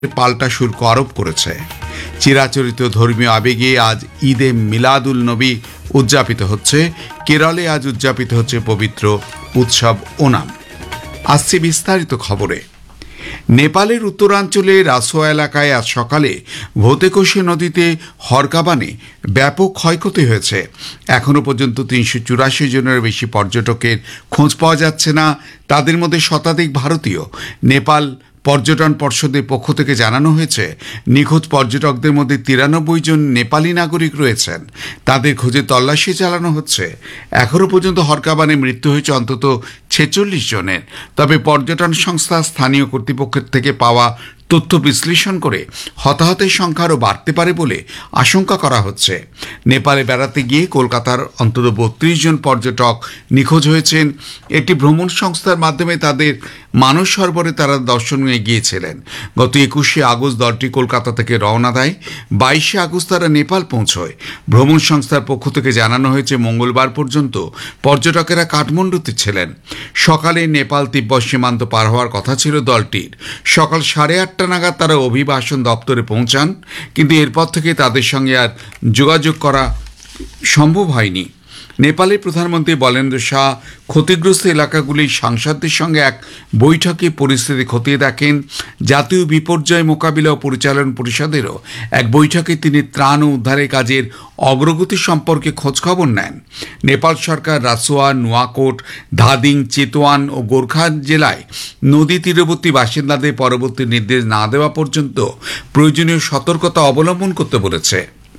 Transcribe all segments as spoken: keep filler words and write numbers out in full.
পাল্টা শুল্ক আরোপ করেছে। চিরাচরিত ধর্মীয় আবেগে আজ ঈদে মিলাদুল নবী উদযাপিত হচ্ছে। কেরলে আজ উদযাপিত হচ্ছে পবিত্র উৎসব ওনাম। আসছে বিস্তারিত খবরে। নেপালের উত্তরাঞ্চলে রাসোয়া এলাকায় আজ সকালে ভোতেকোশে নদীতে হরকাবানে ব্যাপক ক্ষয়ক্ষতি হয়েছে। এখনও পর্যন্ত তিনশো চুরাশি জনের বেশি পর্যটকের খোঁজ পাওয়া যাচ্ছে না। তাদের মধ্যে শতাধিক ভারতীয়। নেপাল পর্যটন পর্ষদের পক্ষ থেকে জানানো হয়েছে, নিখোঁজ পর্যটকদের মধ্যে তিরানব্বই জন নেপালি নাগরিক রয়েছেন। তাদের খোঁজে তল্লাশি চালানো হচ্ছে। এখনও পর্যন্ত হরকাবানে মৃত্যু হয়েছে অন্তত ছেচল্লিশ জনের। তবে পর্যটন সংস্থা স্থানীয় কর্তৃপক্ষের থেকে পাওয়া তথ্য বিশ্লেষণ করে হতাহতের সংখ্যা আরও বাড়তে পারে বলে আশঙ্কা করা হচ্ছে। নেপালে বেড়াতে গিয়ে কলকাতার অন্তত বত্রিশ জন পর্যটক নিখোঁজ হয়েছেন। একটি ভ্রমণ সংস্থার মাধ্যমে তাদের মানস সরোবরে তারা দর্শনে গিয়েছিলেন। গত একুশে আগস্ট দলটি কলকাতা থেকে রওনা দেয়। বাইশে আগস্ট তারা নেপাল পৌঁছয়। ভ্রমণ সংস্থার পক্ষ থেকে জানানো হয়েছে, মঙ্গলবার পর্যন্ত পর্যটকেরা কাঠমান্ডুতে ছিলেন। সকালে নেপাল তিব্বত সীমান্ত পার হওয়ার কথা ছিল দলটির। সকাল সাড়ে আটটা নাগাদ তারা অভিবাসন দপ্তরে পৌঁছান, কিন্তু এরপর থেকে তাদের সঙ্গে আর যোগাযোগ করা সম্ভব হয়নি। নেপালের প্রধানমন্ত্রী বলেন্দ্র শাহ ক্ষতিগ্রস্ত এলাকাগুলির সাংসদদের সঙ্গে এক বৈঠকে পরিস্থিতি খতিয়ে দেখেন। জাতীয় বিপর্যয় মোকাবিলা ও পরিচালন পরিষদেরও এক বৈঠকে তিনি ত্রাণ ও উদ্ধারের কাজের অগ্রগতি সম্পর্কে খোঁজখবর নেন। নেপাল সরকার রাসোয়া, নোয়াকোট, ধাদিং, চিতওয়ান ও গোর্খা জেলায় নদী তীরবর্তী বাসিন্দাদের পরবর্তী নির্দেশ না দেওয়া পর্যন্ত প্রয়োজনীয় সতর্কতা অবলম্বন করতে বলেছে।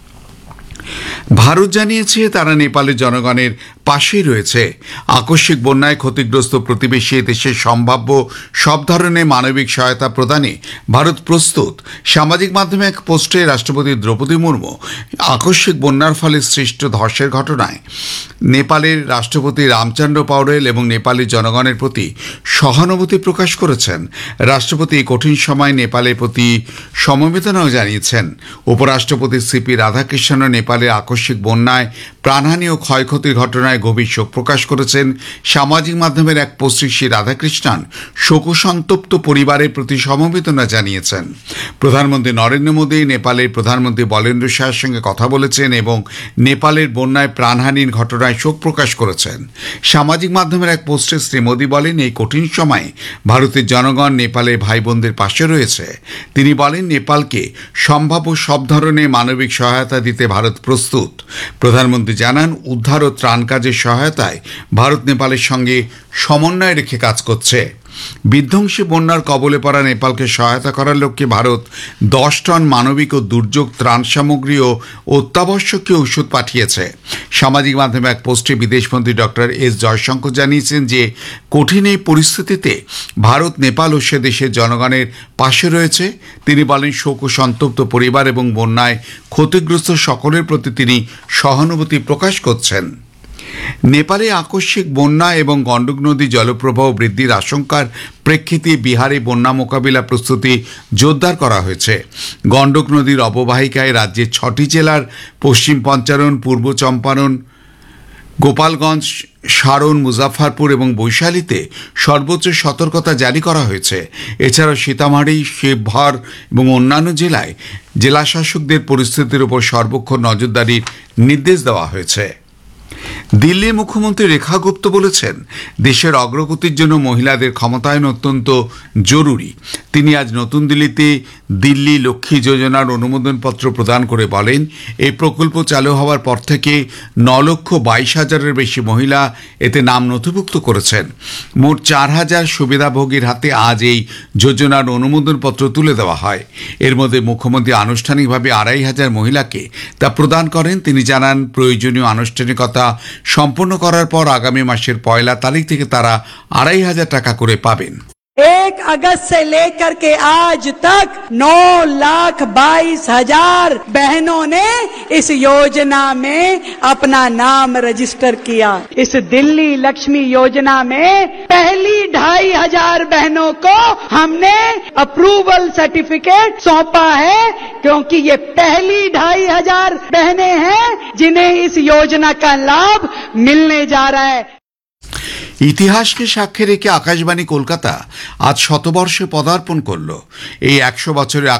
ভারত জানিয়েছে তারা নেপালের জনগণের পাশে রয়েছে। আকস্মিক বন্যায় ক্ষতিগ্রস্ত প্রতিবেশী দেশের সম্ভাব্য সব ধরনের মানবিক সহায়তা প্রদানে ভারত প্রস্তুত। সামাজিক মাধ্যমে এক পোস্টে রাষ্ট্রপতি দ্রৌপদী মুর্মু আকস্মিক বন্যার ফলে সৃষ্ট ধসের ঘটনায় নেপালের রাষ্ট্রপতি রামচন্দ্র পৌড়েল এবং নেপালি জনগণের প্রতি সহানুভূতি প্রকাশ করেছেন। রাষ্ট্রপতি এই কঠিন সময় নেপালের প্রতি সমবেদনাও জানিয়েছেন। উপরাষ্ট্রপতি সিপি রাধাকৃষ্ণন নেপালের আকস্মিক বন্যায় প্রাণহানি ও ক্ষয়ক্ষতির ঘটনায় গভীর শোক প্রকাশ করেছেন। সামাজিক মাধ্যমের এক পোস্টে শ্রী রাধাকৃষ্ণন শোকসন্তপ্ত পরিবারের প্রতি সমবেদনা জানিয়েছেন। প্রধানমন্ত্রী নরেন্দ্র মোদী নেপালের প্রধানমন্ত্রী বলেন্দ্র শাহের সঙ্গে কথা বলেছেন এবং নেপালের বন্যায় প্রাণহানির ঘটনায় শোক প্রকাশ করেছেন। সামাজিক মাধ্যমের এক পোস্টে শ্রী মোদী বলেন, এই কঠিন সময়ে ভারতের জনগণ নেপালের ভাই বোনদের পাশে রয়েছে। তিনি বলেন, নেপালকে সম্ভাব্য সব ধরনের মানবিক সহায়তা দিতে ভারত প্রস্তুত। প্রধানমন্ত্রী জানান, উদ্ধার ও ত্রাণ কাজের সহায়তায় ভারত নেপালের সঙ্গে সমন্বয় রেখে কাজ করছে। বিধ্বংসী বন্যার কবলে পড়া নেপালকে সহায়তা করার লক্ষ্যে ভারত দশ টন মানবিক ও দুর্যোগ ত্রাণ সামগ্রী ও অত্যাবশ্যকীয় ওষুধ পাঠিয়েছে। সামাজিক মাধ্যমে এক পোস্টে বিদেশমন্ত্রী ডক্টর এস জয়শঙ্কর জানিয়েছেন যে কঠিন এই পরিস্থিতিতে ভারত নেপাল ও সে দেশের জনগণের পাশে রয়েছে। তিনি বলেন, শোক ও সন্তপ্ত পরিবার এবং বন্যায় ক্ষতিগ্রস্ত সকলের প্রতি তিনি সহানুভূতি প্রকাশ করছেন। নেপালে আকস্মিক বন্যা এবং গণ্ডক নদী জলপ্রবাহ বৃদ্ধির আশঙ্কার প্রেক্ষিতে বিহারে বন্যা মোকাবিলা প্রস্তুতি জোরদার করা হয়েছে। গণ্ডক নদীর অববাহিকায় রাজ্যের ছটি জেলার পশ্চিম পঞ্চানন, পূর্ব চম্পারণ, গোপালগঞ্জ, সারন, মুজাফফরপুর এবং বৈশালীতে সর্বোচ্চ সতর্কতা জারি করা হয়েছে। এছাড়াও সীতামাঢ়ি, শিবহর এবং অন্যান্য জেলায় জেলাশাসকদের পরিস্থিতির উপর সর্বক্ষণ নজরদারির নির্দেশ দেওয়া হয়েছে। দিল্লির মুখ্যমন্ত্রী রেখা গুপ্ত বলেছেন, দেশের অগ্রগতির জন্য মহিলাদের ক্ষমতায়ন অত্যন্ত জরুরি। তিনি আজ নতুন দিল্লিতে দিল্লি লক্ষ্মী যোজনার অনুমোদনপত্র প্রদান করে বলেন, এই প্রকল্প চালু হওয়ার পর থেকে ন লক্ষ বাইশ হাজারের বেশি মহিলা এতে নাম নথিভুক্ত করেছেন। মোট চার হাজার সুবিধাভোগীর হাতে আজ এই যোজনার অনুমোদনপত্র তুলে দেওয়া হয়। এর মধ্যে মুখ্যমন্ত্রী আনুষ্ঠানিকভাবে আড়াই হাজার মহিলাকে তা প্রদান করেন। তিনি জানান, প্রয়োজনীয় আনুষ্ঠানিকতা সম্পন্ন করার পর আগামী মাসের পয়লা তারিখ থেকে তারা আড়াই হাজার টাকা করে পাবেন। एक अगस्त से लेकर के आज तक नौ लाख बाईस हजार बहनों ने इस योजना में अपना नाम रजिस्टर किया। इस दिल्ली लक्ष्मी योजना में पहली ढाई हजार बहनों को हमने अप्रूवल सर्टिफिकेट सौंपा है, क्योंकि ये पहली ढाई हजार बहनें हैं जिन्हें इस योजना का लाभ मिलने जा रहा है। ইতিহাসকে সাক্ষী রেখে আকাশবাণী কলকাতা আজ শতবর্ষে পদার্পণ করল। এই একশো বছরে